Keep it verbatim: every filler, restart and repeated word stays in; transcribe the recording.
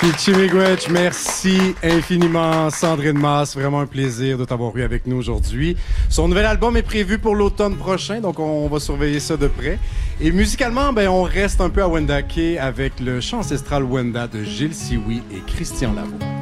Pitchi Miigwech, merci infiniment. Sandrine Masse, vraiment un plaisir de t'avoir eu avec nous aujourd'hui. Son nouvel album est prévu pour l'automne prochain, donc on va surveiller ça de près. Et musicalement, ben, on reste un peu à Wendake avec le chant ancestral Wenda de Gilles Sioui et Christian Lavaud.